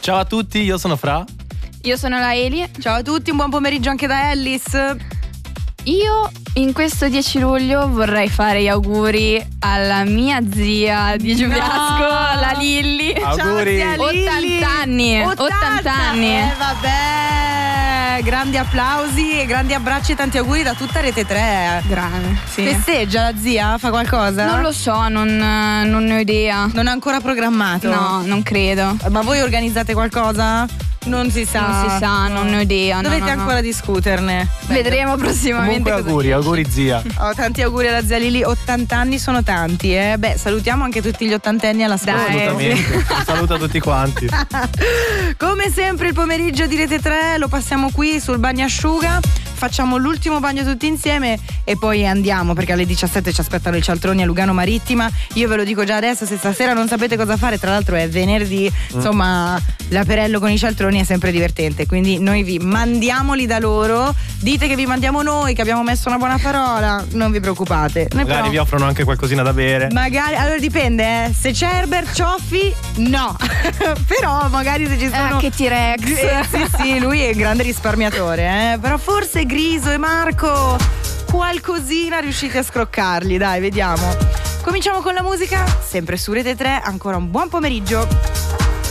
Ciao a tutti, io sono Fra. Io sono la Eli. Ciao a tutti, un buon pomeriggio anche da Ellis. Io in questo 10 luglio vorrei fare gli auguri alla mia zia di Giubiasco, la Lilli. Auguri. Ciao, zia Lilli. 80 anni. 80 anni. Vabbè, grandi applausi e grandi abbracci e tanti auguri da tutta Rete 3. Grande, sì. Festeggia la zia? Fa qualcosa? Non lo so, non ne ho idea. Non ha ancora programmato? No, non credo. Ma voi organizzate qualcosa? Non si sa. Non si sa, non ne ho idea. Dovete no. ancora discuterne. Vedremo prossimamente. Comunque auguri zia. Oh, tanti auguri alla zia Lili, 80 anni sono tanti, eh. Beh, salutiamo anche tutti gli ottantenni alla scuola. Assolutamente. Un saluto a tutti quanti. Come sempre il pomeriggio di Rete 3 lo passiamo qui sul bagnasciuga. Facciamo l'ultimo bagno tutti insieme e poi andiamo, perché alle 17 ci aspettano i cialtroni a Lugano Marittima. Io ve lo dico già adesso, se stasera non sapete cosa fare, tra l'altro è venerdì, insomma l'aperello con i cialtroni è sempre divertente, quindi noi vi mandiamo lì da loro. Dite che vi mandiamo noi, che abbiamo messo una buona parola, non vi preoccupate. Magari vi offrono anche qualcosina da bere. Magari, allora dipende, se c'è Herbert Cioffi no. Però magari se ci sono che T-Rex. sì, lui è un grande risparmiatore, però forse Griso e Marco qualcosina riuscite a scroccargli, dai, vediamo. Cominciamo con la musica, sempre su Rete 3, ancora un buon pomeriggio.